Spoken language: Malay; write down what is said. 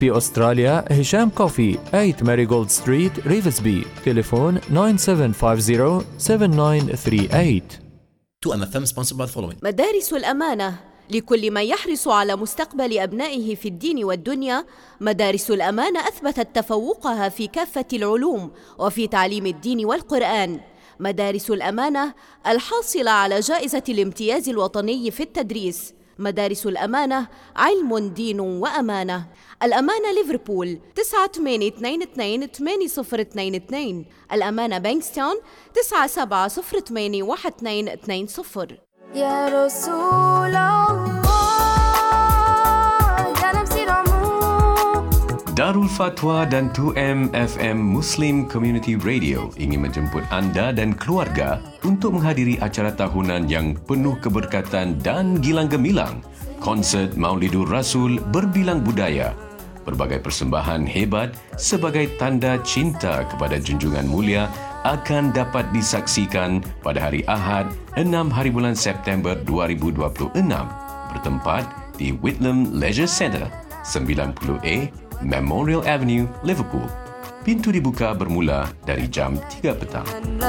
في أستراليا هشام كوفي 8 ماريغولد ستريت ريفزبي تليفون 9750-7938. 2MFM sponsored by the following. مدارس الأمانة لكل من يحرص على مستقبل أبنائه في الدين والدنيا. مدارس الأمانة أثبتت تفوقها في كافة العلوم وفي تعليم الدين والقرآن. مدارس الأمانة الحاصلة على جائزة الامتياز الوطني في التدريس. مدارس الأمانة علم دين وأمانة. الأمانة ليفربول 9822-8022. الأمانة بانكستاون 97081220. يا رسول الله dalam siramu. Darul Fatwa dan 2MFM Muslim Community Radio ingin menjemput anda dan keluarga untuk menghadiri acara tahunan yang penuh keberkatan dan gilang gemilang. Konsert Maulidur Rasul berbilang budaya. Berbagai persembahan hebat sebagai tanda cinta kepada junjungan mulia akan dapat disaksikan pada hari Ahad 6 hari bulan September 2026 bertempat di Whitlam Leisure Centre 90A Memorial Avenue, Liverpool. Pintu dibuka bermula dari jam 3 petang.